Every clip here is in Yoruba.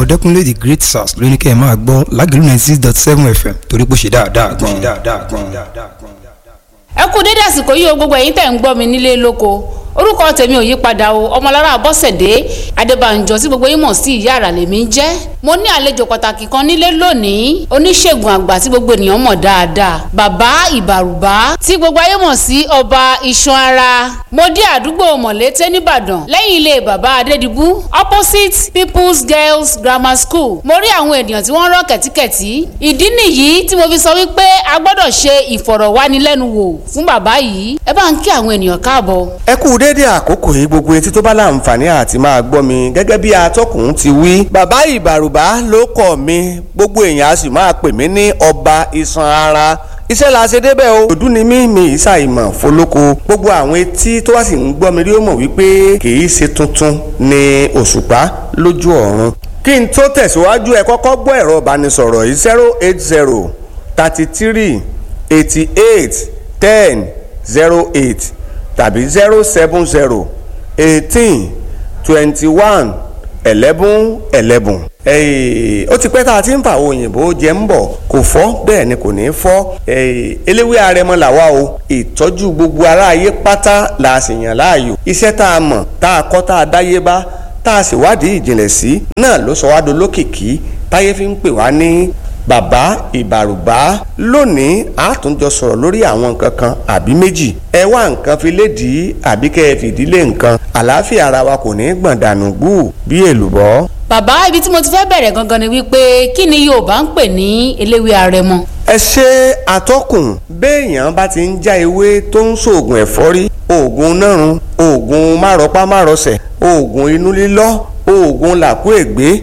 ọmọ Ọdẹ́kúnlé the great sars ló ní kẹ́ ẹ máa gbọ́ Lágẹ̀lú 96.7 FM torí pé ó ṣe dáadáa gan. ẹ kú dédé àsìkò yìí o gbogbo ẹ̀yin tẹ́ ń gbọ́ mi nílé lóko orúkọ tèmi ò yí padà o ọmọlára Bọ́sẹ̀dé Adébánjọ tí gbogbo yín mọ̀ sí ìyá àrà lèmi ń jẹ́ mo ní àlejò pàtàkì kan nílé lónìí oníṣègùn àgbà tí gbogbo ènìyàn mọ̀ dáadáa bàbá ìbàrùbá tí gbogbo ayé mọ̀ sí ọba iṣan ara mo dé àdúgbò Mọ̀lété nìbàdàn lẹ́yìn ilé bàbá Adédìbú opposite People's Girls Grammar School mo rí àwọn ènìyàn tí wọ́n rọ́ kẹ̀tíkẹ̀tí ìdí nìyí tí mo fi sọ wípé a gbọ́dọ̀ ṣe ìfọ̀rọ̀wánilẹ́nuwò fún bàbá yìí ẹ bá ń kí àwọn ènìyàn káàbọ̀. ẹ kú dédé àkókò yìí gbogbo etí tó bá láǹfààní àti máa gbọ́ mi gẹ́gẹ́ bí atọ́kùn ti wí. bàbá ìbàrùbá ló kọ̀ mí gbogbo èèyàn a sì máa pè mí ní ọba iṣan ara iṣẹ́ la ṣe débẹ̀ o. òdú ni mi ìṣàìmọ̀ fọlọ́kọ gbogbo àwọn etí tó wá sì ń gbọ́ mi rí ó mọ̀ wípé kì í ṣe tuntun ní òṣùpá lójú ọ̀run. kí n tó tẹ̀síwájú ẹ kọ́kọ́ gbọ́ ẹ̀rọ ìbánisọ̀rọ̀ yìí 080 33 88 10 08 tàbí 070 18 21 11 11. ó ti pẹ́ tá a ti ń fa òyìnbó jẹ́ ń bọ̀ kò fọ́ bẹ́ẹ̀ ni kò ní fọ́ eléwé arẹmọ làwa o ìtọ́jú gbogbo ará ayé pátá la sì yàn láàyò iṣẹ́ tá a mọ̀ tá a kọ́ tá a dáyé bá tá a sì wádìí ìjìnlẹ̀ sí náà ló sọ wá dolókìkí táyé fi ń pè wá ní bàbá ìbàrùbá. lónìí a tún jọ sọ̀rọ̀ lórí àwọn nǹkan kan àbí méjì ẹ wá nǹkan fi lédìí àbí kẹ́ ẹ fìdílé nǹkan àlàáfíà ara wa kò ní gbọ̀n dànù gbù bí èlùbọ́. bàbá ibi tí mo ti fẹ́ bẹ̀rẹ̀ gangan ni wípé kí ni Yorùbá ń pè ní eléwé arẹmọ. ẹ ṣe atọ́kùn béèyàn bá ti ń já ewé tó ń ṣoògùn ẹ̀fọ́rí oògùn nárun oògùn márọpá márọsẹ̀ oògùn inú lílọ́ oògùn làkúègbé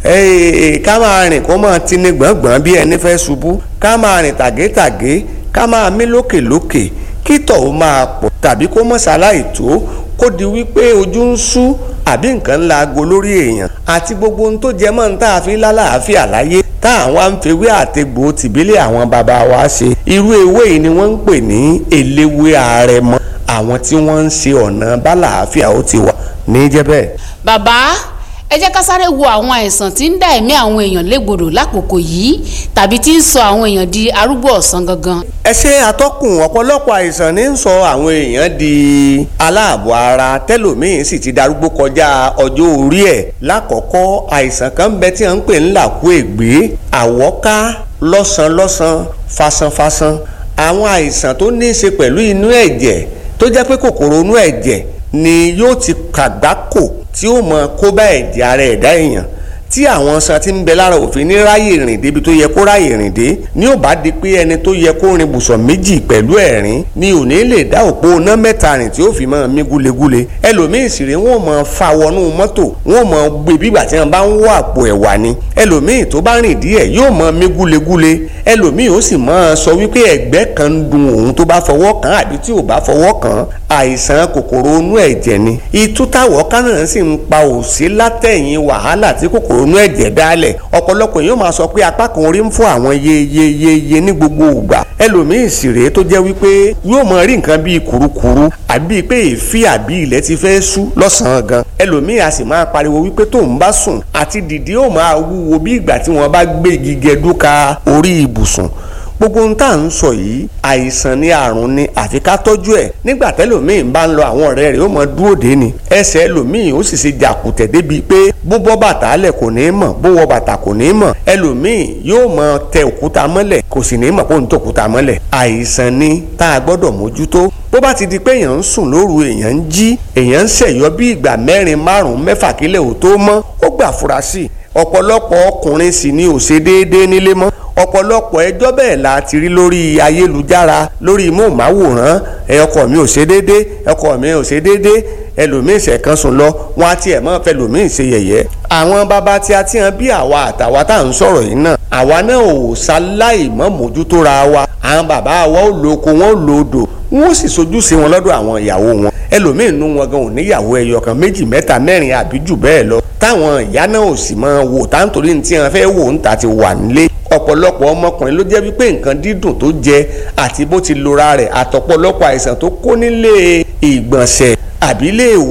ká máa rìn kó máa tini gbọ̀ngbọ̀n bí ẹni fẹ́ ṣubú ká máa rìn tàgétàgé ká máa mí lókèlókè kí tọ̀ ó máa pọ̀ tàbí kó mọ̀ ṣaláì tó kó di wípé ojú ń ṣú àbí nǹkan ńlá aago lórí èèyàn àti gbogbo ohun tó jẹ mọ́ ní tá a fi lálàáfíà láyé tá àwọn àǹfẹ̀wé àtegbò tìbílẹ̀ àwọn bàbá wa ṣe irú ewé yìí ni wọ́n ń pè ní eléwé arẹmọ àwọn tí wọ́n ń ṣe ọ̀nà bálàáfíà ó ti wà ní jẹ́ bẹ́ẹ̀. bàbá ẹ jẹ́ ká sáré wo àwọn àìsàn tí ń dá ẹ̀mí àwọn èèyàn légbodò lákòókò yìí tàbí tí ń sọ àwọn èèyàn di arúgbó ọ̀sán gangan. ẹ ṣe atọ́kùn ọ̀pọ̀lọpọ̀ àìsàn ní ń sọ àwọn èèyàn di aláàbọ̀ ara tẹ́lòmíín sì ti darúgbó kọjá ọjọ́ orí ẹ̀. lákọ̀ọ́kọ́ àìsàn kan bẹ tí wọ́n ń pè ní làkúègbé àwọ́ká lọ́sàn-lọ́sàn fasanfasan àwọn àìsàn tó ní í ṣe pẹ̀lú inú ẹ̀jẹ̀ tó jẹ́ pé kòkòrò inú ẹ̀jẹ̀ ni yóò ti kàgbákò tí ó mọ kó bá ẹ̀jẹ̀ ara ẹ̀dá èèyàn tí àwọn san ti ń bẹ lára òfin ní ráyè rìn débi tó yẹ kó ráyè rìn dé ní ò bá di pé ẹni tó yẹ kó rin bùsọ̀ méjì pẹ̀lú ẹ̀rín ni ò ní lè dá òpó iná mẹ́ta rìn tí ó fi máa mí gúlegúle ẹlòmíì sì rè wọ́n máa fa wọnú mọ́tò wọ́n máa gbé bígbà tí wọ́n bá ń wọ àpò ẹ̀wà ni ẹlòmíì tó bá rìn díẹ̀ yóò máa mí gúlegúle ẹlòmíì ó sì máa sọ wípé ẹ̀gbẹ́ kan ń dun òun tó bá fọwọ́ kàn àbí tí ò bá fọwọ́ kàn àìsàn kòkòrò inú ẹ̀jẹ̀ ni ìtútàwọ̀ kánà sì ń pa òsì látẹ̀yìn wàhálà tí kòkòrò inú ẹ̀jẹ̀ dálẹ̀ ọ̀pọ̀lọpọ̀ yóò máa sọ pé apá kan orí ń fún àwọn yeyeyeye ní gbogbo ìgbà ẹlòmíì sì rèé tó jẹ́ wípé yóò máa rí nǹkan bíi kùrukùru àbí pé èéfì àbí ilẹ̀ ti fẹ́ ṣú lọ́sàn-án gan ẹlòmíì a sì máa pariwo wípé tóun bá sùn àti dìde ó máa wúwo bí ìgbà tí wọ́n bá gbé igi gẹdúka orí ibùsùn gbogbo ohun tá à ń sọ yìí àìsàn ni àrùn ni àfi ká tọ́jú ẹ̀ nígbà tẹ́lòmíì bá ń lọ àwọn ọ̀rẹ́ rẹ̀ ó mọ dúró dé ni ẹsẹ̀ ẹlòmíì ó sì ṣe jàkùtẹ̀ débi pé bó bọ́ bàtà lẹ̀ kò ní mọ̀ bó wọ bàtà kò ní mọ̀ ẹlòmíì yóò mọ tẹ òkúta mọ́lẹ̀ kò sì ní mọ̀ kó ń tẹ òkúta mọ́lẹ̀ àìsàn ni tá a gbọ́dọ̀ mójútó bó bá ti di pé èèyàn ń sùn lóru èèyàn ń jí èèyàn ń ṣẹ̀yọ́ bí ìgbà 4 5 6 kílẹ̀ ò tó mọ́ ó gbà fura sí ọ̀pọ̀lọpọ̀ ọkùnrin sì ni ò ṣe déédéé nílé mọ́ ọ̀pọ̀lọpọ̀ ẹjọ́ bẹ́ẹ̀ la ti rí lórí ayélujára lórí móhùnmáwòrán ọkọ mi ò ṣe déédéé ọkọ mi ò ṣe déédéé ẹlòmíín ṣẹ̀kan sùn lọ wọn á tiẹ̀ mọ́ fẹlòmíín ṣe yẹ̀yẹ́ àwọn bàbá tí a ti hàn bí àwa àtàwa tá à ń sọ̀rọ̀ yìí náà àwa náà ò ṣaláì mọ́ mójútó ra wa àwọn bàbá wa ò lo oko wọn ò lo odò wọn ò sì sojú sí wọn lọ́dọ̀ àwọn ìyàwó wọn ẹlòmíín nú wọn gan ò níyàwó ẹyọ kan 2 3 4 àbí jù bẹ́ẹ̀ lọ táwọn ìyá náà ò sì máa wò táǹtorí ní tí wọn fẹ́ wò ń ta ti wà nílé ọ̀pọ̀lọpọ̀ ọmọkùnrin ló jẹ́ wípé nǹkan dídùn tó jẹ àti bó ti lora rẹ̀ àtọ̀pọ̀lọpọ̀ àìsàn tó kó nílé ìgbọ̀nsẹ̀ àbí ilé ìwẹ̀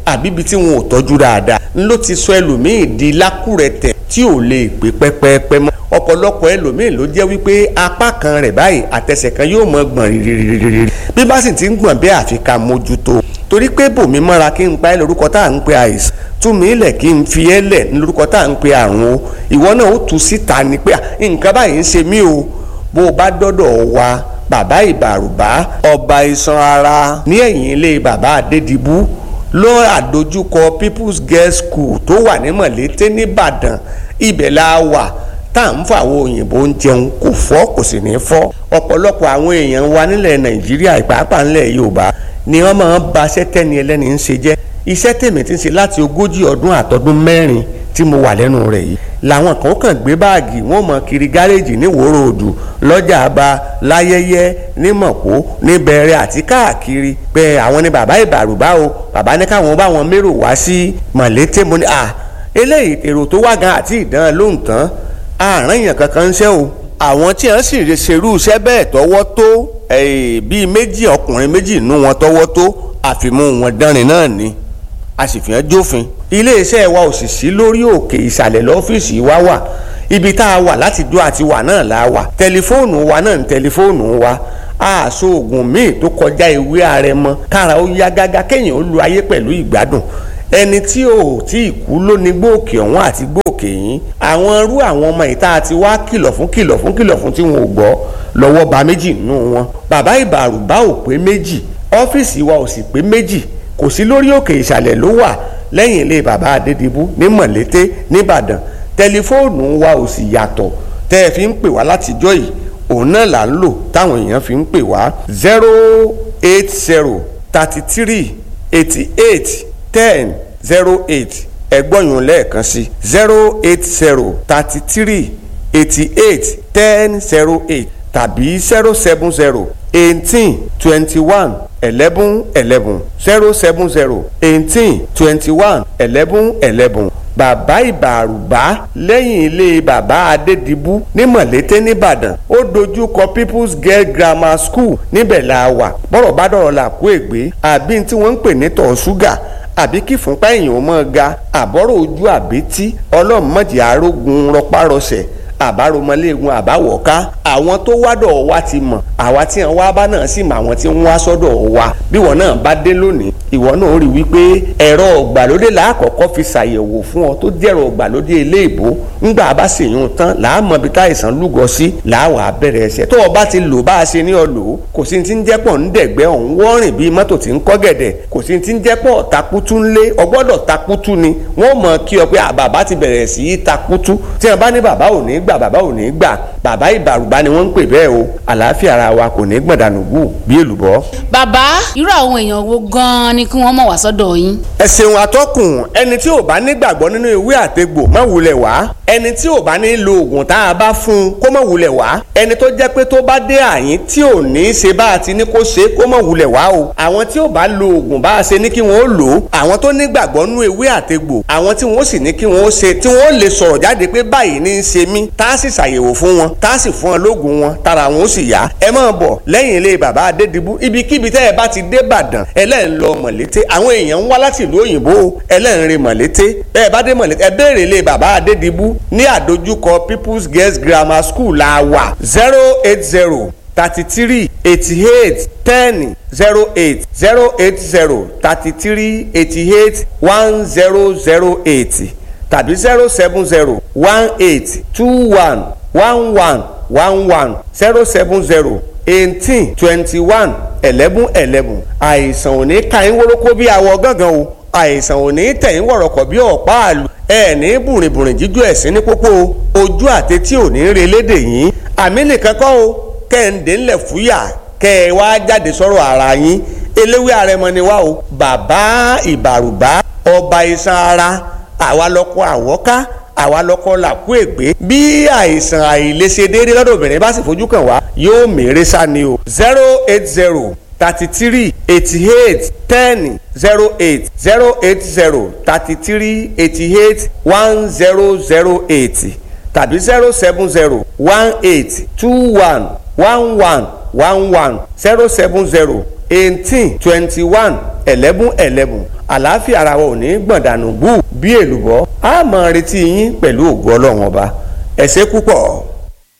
àbí ibi tí wọn ò tọ́jú dáadáa ló ti sọ ẹlòmíì di lákùrẹ̀tẹ̀ tí ò lè pé pẹ́pẹ́pẹ́ mọ́. ọ̀pọ̀lọpọ̀ ẹlòmíì ló jẹ́ wípé apá kan rẹ̀ báyìí àtẹsẹ̀ kan yóò mọ gbọ̀n rírírírí bí bá sì ti ń gbọ̀n bẹ́ẹ̀ àfi ká mójútó torí pé bòmí mọ́ra kí n pa ẹ́ lórúkọ tá à ń pe àìsàn tú mi lẹ̀ kí n fi ẹ́ lẹ̀ lórúkọ tá à ń pe àrùn o ìwọ náà ó tú síta ni pé nǹkan báyìí ń ṣe mí o bó o bá dọ́dọ̀ wa bàbá ìbàrùbá ọba iṣan ara ní ẹ̀yìn ilé bàbá Adédìbú ló àdójúkọ People's Girls School tó wà ní Mọ̀lété nìbàdàn ibẹ̀ la wà tá à ń fọ àwọn òyìnbó ń jẹun kò fọ́ kò sì ní fọ́ ọ̀pọ̀lọpọ̀ àwọn èèyàn wa nílẹ̀ Nàìjíríà ìpàápàá nílẹ̀ Yorùbá ni wọ́n máa ń ba iṣẹ́ tẹ́ni ẹlẹ́ni ń ṣe jẹ́ iṣẹ́ tèmi ti ń ṣe láti 40 ọdún àtọdún 4 tí mo wà lẹ́nu rẹ̀ yìí làwọn kan kàn gbé báàgì wọn mọ kiri gáréèjì ní Ìwó Ròdù lọ́jà àbá láyẹyẹ ní Mọ̀kó ní Bẹ̀rẹ̀ àti káàkiri pé àwọn ni bàbá ìbàrùbá o bàbá ní káwọn bá wọn mérò wá sí Mọ̀lété mo ní eléyìí èrò tó wá gan àti ìdán lóhùn tán àárín èèyàn kankan ń ṣe o àwọn tí wọ́n sì ṣerú iṣẹ́ bẹ́ẹ̀ tọ́wọ́ tó bíi méjì ọkùnrin méjì nú wọn tọ́wọ́ tó àfimú wọn dánrin náà ni a sì fi hàn jófin iléeṣẹ́ wa ò sì sí lórí òkè ìsàlẹ̀ lọ́fíìsì wa wà ibi tá a wà láti dó àti wà náà la wà tẹlifóònù wa náà ń tẹlifóònù wa àṣọ oògùn míì tó kọjá ewé àrẹ̀mọ kára ó yá gágá kéèyàn ó lu ayé pẹ̀lú ìgbádùn ẹni tí ò tí ì kú ló ní gbòòkè ọ̀hún àti gbòòkè yín àwọn irú àwọn ọmọ ìta àti wá kìlọ̀ fún tí wọn ò gbọ́ lọ́wọ́ ba méjì nínú wọn bàbá ìbàrùbá ò pé méjì ọ́fíìsì wa ò sì pé méjì kò sí lórí òkè ìsàlẹ̀ ló wà lẹ́yìn ilé bàbá Adédìbú ní Mọ̀lété nìbàdàn tẹlifóònù wa ò sì yàtọ̀ tẹ́ ẹ fi ń pè wá látijọ́ yìí òun náà là ń lò táwọn èèyàn fi ń pè wá 08033881008 ẹgbọ́nyún lẹ́ẹ̀kan sí 08033881008 tàbí 07018211111 07018211111 bàbá ìbàrùbá lẹ́yìn ilé bàbá Adédìbú ní Mọ̀lété nìbàdàn ó dojú kọ People's Girls Grammar School níbẹ̀ la wà bọ́rọ̀ bá dọ̀rọ̀ là kó ègbé àbí tí wọ́n ń pè ní tọ̀ ṣúgà àbí kí fúnpá èèyàn ó mọ́ ga àbọ̀rọ̀ ojú àbítí ọlọ́mọdé arógun rọpárọsẹ̀ àbáromọléegun àbáwọ̀ká àwọn tó wádọ̀ wa ti mọ̀ àwa tí wọ́n wá bá náà sì mọ̀ àwọn tí wọ́n wá sọ́dọ̀ wa bí wọ́n náà bá dé lónìí ìwọ náà rí wípé ẹ̀rọ ọ̀gbàlódé làákọ̀ọ́kọ́ fi ṣàyẹ̀wò fún ọ tó jẹ́rọ ọ̀gbàlódé eléèbó ńgbà bá ṣèyún tán làámọ̀ bí táìsàn lúgọ sí làáwà bẹ̀rẹ̀ ẹsẹ̀ tó o bá ti lò bá a ṣe ní ọ lò ó kò sí ti ń jẹ́pọ̀ ń dẹ̀gbẹ́ ọ̀hún wọ́rìn bíi mọ́tò tí ń kọ́ gẹ̀dẹ̀ kò sí ti ń jẹ́pọ̀ takutu ńlé ọgbọ́dọ̀ takutu ni wọ́n mọ̀ kí ọ pé bàbá ti bẹ̀rẹ̀ sí í takutu tí wọ́n bá ní bàbá ò ní gbà bàbá ò ní gbà bàbá ìbàrùbá ni wọ́n ń pè bẹ́ẹ̀ o àlàáfíà ara wa kò ní gbọ̀dánù wù bí èlùbọ́. bàbá irú àwọn èèyàn wo gan-an ni kí wọ́n mọ̀ wá sọ́dọ̀ yín. ẹ ṣeun atọ́kùn ẹni tí ò bá nígbàgbọ́ nínú ewé àtegbò má wulẹ̀ wá ẹni tí ò bá ní lo oògùn tá a bá fún un kó má wulẹ̀ wá ẹni tó jẹ́ pé tó bá dé àyín tí ò ní ṣe bá a ti ní kó ṣe kó má wulẹ̀ wá o àwọn tí ò bá lo oògùn bá a ṣe ní kí wọ́n ó lò ó àwọn tó nígbàgbọ́ nínú ewé àtegbò àwọn tí wọ́n sì ní kí wọ́n ó ṣe tí wọ́n ó lè sọ̀rọ̀ jáde pé báyìí ní í ṣe mí tá a sì ṣàyẹ̀wò fún wọn tá a sì fún wọn lóògùn wọn tára wọn ó sì yá ẹ máa bọ̀ lẹ́yìn ilé bàbá Adédìbú ibikíbi tẹ́ ẹ bá ti dé Ìbàdàn ẹlẹ́rìn lọ Mọ̀lété àwọn èèyàn ń wá láti ìlú òyìnbó ẹlẹ́rìn rè Mọ̀lété bẹ́ẹ̀ bá dé Mọ̀lété ẹ béèrè ilé bàbá Adédìbú ní àdójúkọ People's Girls Grammar School la wà 08033881008 tàbí 07018211111 07018211111 àìsàn ò ní ká yín wórókó bí awọ gángan o àìsàn ò ní tẹ̀yìn wọ̀rọ̀kọ̀ bí ọ̀pá àlù ẹ̀ ní bùrìnbùrìn jíjó ẹ̀sìn ní pópó ojú àtẹtí ò ní re lédè yín àmì nìkan kọ́ o kẹ́hìndé ńlẹ̀ fúyà kẹ́ ẹ wá jáde sọ̀rọ̀ ara yín eléwé àrẹ̀mọ ni wá o bàbá ìbàrùbá ọba iṣan ara àwa lọ́kọ àwọ́ká àwa lọ́kọ làkú ègbé bí àìsàn àìlèṣe déédéé lọ́dọ̀ obìnrin bá sì fojú kàn wá yóò mèrè sá ni o 08033881008 08033881008 tàbí 07018211111 07018211111 àlàáfíà ara wa ò ní gbọ̀ndànù bú bí èlùbọ́. a máa retí yín pẹ̀lú ògo Ọlọ́run ọba. ẹ ṣé púpọ̀.